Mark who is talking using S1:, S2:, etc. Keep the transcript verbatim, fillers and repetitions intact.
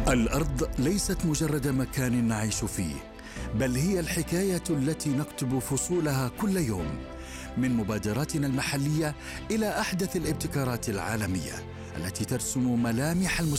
S1: الأرض ليست مجرد مكان نعيش فيه، بل هي الحكاية التي نكتب فصولها كل يوم، من مبادراتنا المحلية إلى أحدث الابتكارات العالمية التي ترسم ملامح المستقبل.